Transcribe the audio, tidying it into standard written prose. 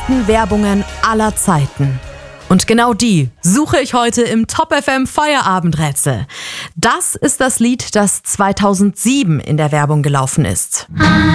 besten Werbungen aller Zeiten. Und genau die suche ich heute im Top FM Feierabendrätsel. Das ist das Lied, das 2007 in der Werbung gelaufen ist.